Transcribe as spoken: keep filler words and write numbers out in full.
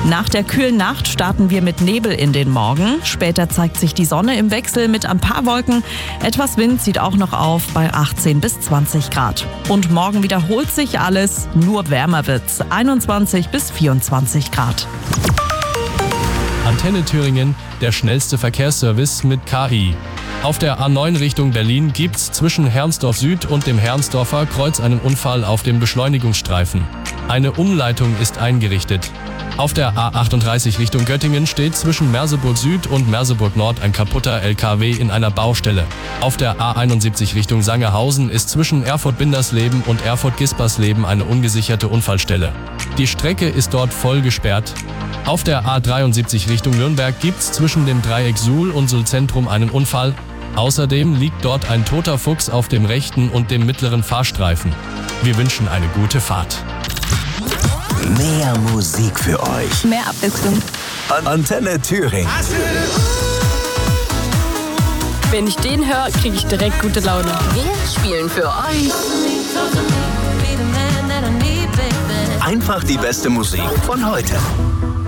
Nach der kühlen Nacht starten wir mit Nebel in den Morgen. Später zeigt sich die Sonne im Wechsel mit ein paar Wolken. Etwas Wind zieht auch noch auf bei achtzehn bis zwanzig Grad. Und morgen wiederholt sich alles, nur wärmer wird's. einundzwanzig bis vierundzwanzig Grad. Antenne Thüringen, der schnellste Verkehrsservice mit K I. Auf der A neun Richtung Berlin gibt's zwischen Hermsdorf Süd und dem Hermsdorfer Kreuz einen Unfall auf dem Beschleunigungsstreifen. Eine Umleitung ist eingerichtet. Auf der A achtunddreißig Richtung Göttingen steht zwischen Merseburg Süd und Merseburg Nord ein kaputter L K W in einer Baustelle. Auf der A einundsiebzig Richtung Sangerhausen ist zwischen Erfurt-Bindersleben und Erfurt-Gispersleben eine ungesicherte Unfallstelle. Die Strecke ist dort voll gesperrt. Auf der A dreiundsiebzig Richtung Nürnberg gibt's zwischen dem Dreieck Suhl und Suhl-Zentrum einen Unfall. Außerdem liegt dort ein toter Fuchs auf dem rechten und dem mittleren Fahrstreifen. Wir wünschen eine gute Fahrt. Mehr Musik für euch. Mehr Abwechslung. Antenne Thüringen. Wenn ich den höre, kriege ich direkt gute Laune. Wir spielen für euch Einfach die beste Musik von heute.